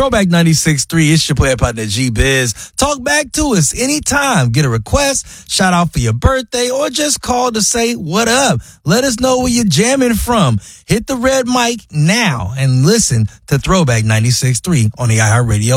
Throwback 96.3, it's your player partner G-Biz. Talk back to us anytime. Get a request, shout out for your birthday, or just call to say what up. Let us know where you're jamming from. Hit the red mic now and listen to Throwback 96.3 on the iHeartRadio